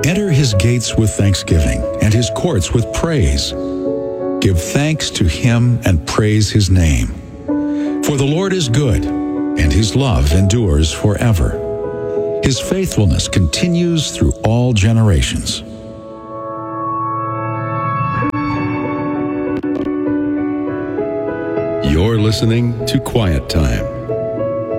Enter his gates with thanksgiving and his courts with praise. Give thanks to him and praise his name. For the Lord is good, and his love endures forever. His faithfulness continues through all generations. You're listening to Quiet Time